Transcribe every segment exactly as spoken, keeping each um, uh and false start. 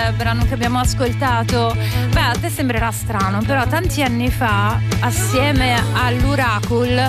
il brano che abbiamo ascoltato, beh, a te sembrerà strano, però tanti anni fa, assieme all'Uracul,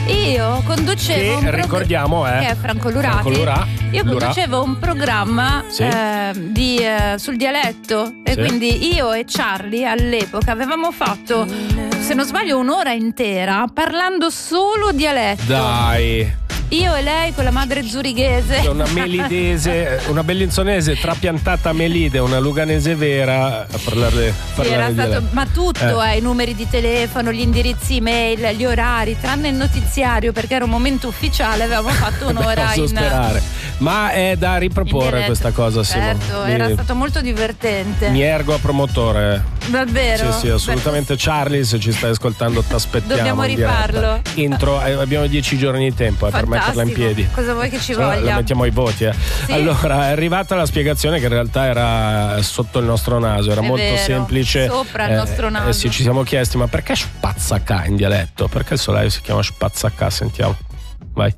io conducevo che un prog- ricordiamo è, che è Franco Lurati. Franco Lurà. Io Lurà. conducevo un programma Sì. eh, di, eh, sul dialetto e Sì. quindi io e Charlie all'epoca avevamo fatto, se non sbaglio, un'ora intera parlando solo dialetto. Dai, Io e lei con la madre zurighese. una melidese, una bellinzonese trapiantata melide, una luganese vera a parlare, Sì, parlare era di stato, dialetto. ma tutto, Eh. eh, i numeri di telefono, gli indirizzi email, gli orari, tranne il notiziario, perché era un momento ufficiale, avevamo fatto un'ora Posso in sperare, ma è da in riproporre dialetto. questa cosa, Simone. Certo, Mi- era stato molto divertente. Mi ergo a promotore. Davvero? Sì, sì, assolutamente. Charlie, se ci stai ascoltando, ti aspettiamo. Dobbiamo in diretta. rifarlo. Intro, eh, abbiamo dieci giorni di tempo eh, per metterla in Fantastico. piedi. Cosa vuoi che ci Se no, voglia? La mettiamo ai voti. Eh. Sì. Allora, è arrivata la spiegazione che in realtà era sotto il nostro naso, era È molto vero, semplice. sopra il nostro naso. Eh sì, ci siamo chiesti, ma perché spazzacà in dialetto? Perché il solaio si chiama spazzacà? Sentiamo. Vai.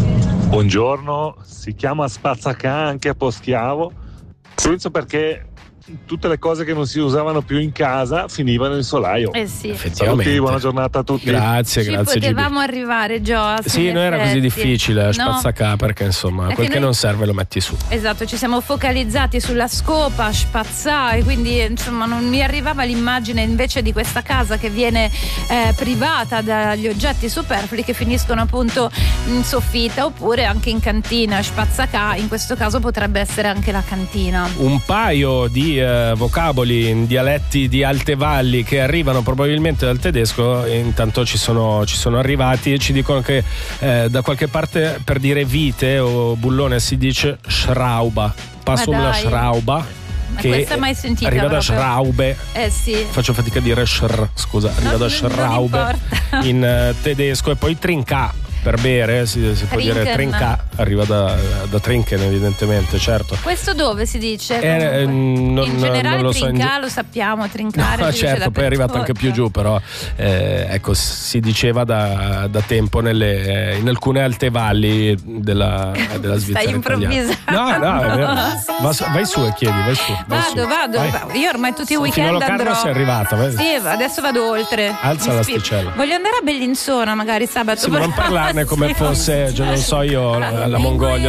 Buongiorno, si chiama spazzacà anche a Poschiavo. Penso perché tutte le cose che non si usavano più in casa finivano in solaio. Eh sì. Effettivamente. Saluti, buona giornata a tutti. Grazie, Ci grazie Gibi. potevamo arrivare, Gio. Sì, non era così difficile spazzacà, perché insomma Perché quel che noi- non serve lo metti su. Esatto, ci siamo focalizzati sulla scopa, spazzà, e quindi insomma non mi arrivava l'immagine invece di questa casa che viene eh, privata dagli oggetti superflui che finiscono appunto in soffitta oppure anche in cantina. Spazzacà in questo caso potrebbe essere anche la cantina. Un paio di eh, vocaboli in dialetti di alte valli che arrivano probabilmente dal tedesco, e intanto ci sono, ci sono arrivati e ci dicono che eh, da qualche parte per dire vite o bullone si dice Schrauba. Passo Ma la dai. Schrauba, Ma che questa mai sentita arriva da proprio? Schraube. Eh sì. Faccio fatica a dire Schr, scusa, arriva No, da non- Schraube non importa. in eh, tedesco, e poi Trinca per bere, si, si può dire Trinken. Trinca, arriva da, da Trinken evidentemente, certo. Questo dove si dice? Eh, Comunque? non- in generale non lo so, in trinca, ge- lo sappiamo, trincare. No, si dice certo, poi è arrivato anche più giù, però eh, ecco, si diceva da, da tempo nelle, in alcune alte valli della, della Svizzera Stai italiana. improvvisando. No, no, è vero. Va su- vai su e chiedi, vai su. Vai Vado, su. vado, Vai. va- io ormai tutti i Fino weekend alla Locarno andrò. sei arrivata, vai. Sì, adesso vado oltre. Alza Mi l'asticella. Voglio andare a Bellinzona magari sabato. Sì, ma non parlarne come Sì. fosse, cioè, non so io, la, la Mongolia